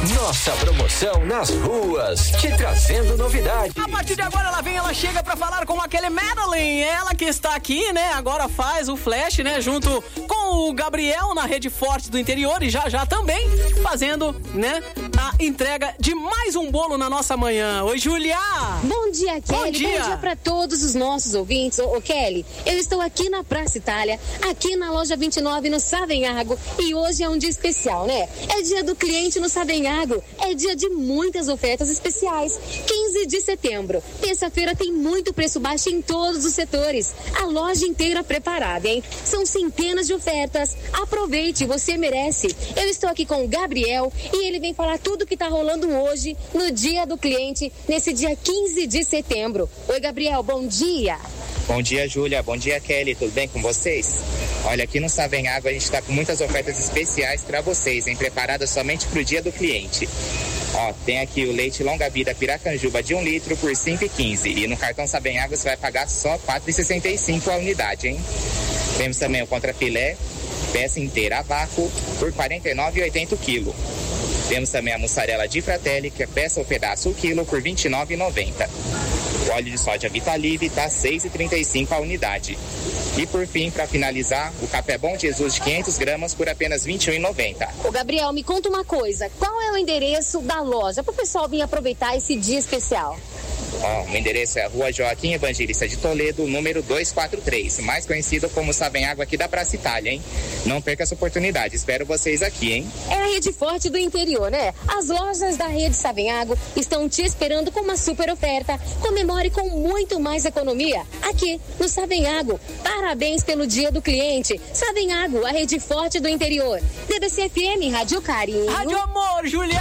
Nossa promoção nas ruas, te trazendo novidade. A partir de agora ela chega pra falar com a Kelly Madeline. Ela que está aqui, né, agora faz o Flash, né, junto com o Gabriel na Rede Forte do Interior e já também fazendo, né, a entrega de mais um bolo na nossa manhã. Oi, Júlia! Bom dia, Kelly. Bom dia pra todos os nossos ouvintes. Ô, Kelly, eu estou aqui na Praça Itália, aqui na loja 29 no Savenhago, e hoje é um dia especial, né? É dia do cliente no Savenhago, é dia de muitas ofertas especiais. 15 de setembro, terça-feira, tem muito preço baixo em todos os setores. A loja inteira preparada, hein? São centenas de ofertas. Aproveite, você merece. Eu estou aqui com o Gabriel e ele vem falar tudo que tá rolando hoje no dia do cliente, nesse dia 15 de setembro. Oi, Gabriel, bom dia. Bom dia, Júlia. Bom dia, Kelly. Tudo bem com vocês? Olha, aqui no Savenhago a gente está com muitas ofertas especiais para vocês, hein? Preparadas somente para o dia do cliente. Ó, tem aqui o leite longa vida Piracanjuba de 1 litro por R$ 5,15. E no cartão Savenhago você vai pagar só R$ 4,65 a unidade, hein? Temos também o contrafilé, peça inteira a vácuo, por R$ 49,80 o quilo. Temos também a mussarela de Fratelli, que é peça ou pedaço o quilo, por R$ 29,90. O óleo de soja Vitalive está R$ 6,35 a unidade. E por fim, para finalizar, o café Bom Jesus de 500 gramas por apenas R$ 21,90. Ô, Gabriel, me conta uma coisa. Qual é o endereço da loja para o pessoal vir aproveitar esse dia especial? Ó, o endereço é a Rua Joaquim Evangelista de Toledo, número 243, mais conhecido como Savenhago aqui da Praça Itália, hein? Não perca essa oportunidade, espero vocês aqui, hein? É a Rede Forte do Interior, né? As lojas da Rede Savenhago estão te esperando com uma super oferta. Comemore com muito mais economia aqui no Savenhago. Parabéns pelo dia do cliente. Savenhago, a Rede Forte do Interior. DBC FM, Rádio Carinho. Rádio Amor, Júlia!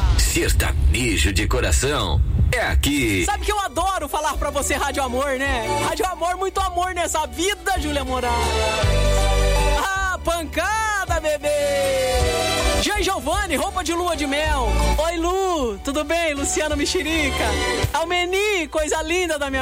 Sertanejo de coração. É aqui. Sabe que eu adoro falar pra você Rádio Amor, né? Rádio Amor, muito amor nessa vida, Júlia Moraes. Ah, pancada, bebê! Jean Giovanni, roupa de lua de mel. Oi, Lu, tudo bem? Luciano Mexerica. Almeni, coisa linda da minha